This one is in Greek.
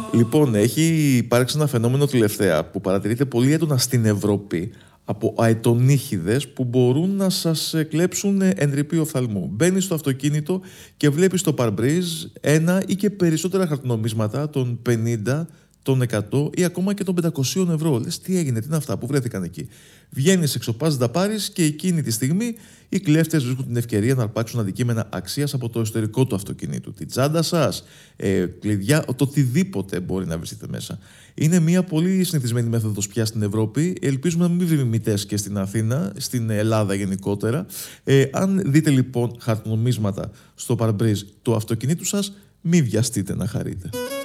Λοιπόν, έχει υπάρξει ένα φαινόμενο τελευταία που παρατηρείται πολύ έντονα στην Ευρώπη από αετονύχηδες που μπορούν να σας κλέψουν εντρυπή οφθαλμού. Μπαίνεις στο αυτοκίνητο και βλέπεις στο παρμπρίζ ένα ή και περισσότερα χαρτονομίσματα των 50, των 100 ή ακόμα και των 500 ευρώ. Λες, τι έγινε, τι είναι αυτά που βρέθηκαν εκεί. Βγαίνεις έξω, πας να τα πάρεις και εκείνη τη στιγμή οι κλέφτες βρίσκουν την ευκαιρία να αρπάξουν αντικείμενα αξίας από το εσωτερικό του αυτοκινήτου. Την τσάντα σας, κλειδιά, το οτιδήποτε μπορεί να βρίσκεται μέσα. Είναι μια πολύ συνηθισμένη μέθοδος πια στην Ευρώπη. Ελπίζουμε να μην βρει μιμητές και στην Αθήνα, στην Ελλάδα γενικότερα. Αν δείτε λοιπόν χαρτονομίσματα στο παρμπρίζ του αυτοκινήτου σας, μην βιαστείτε να χαρείτε.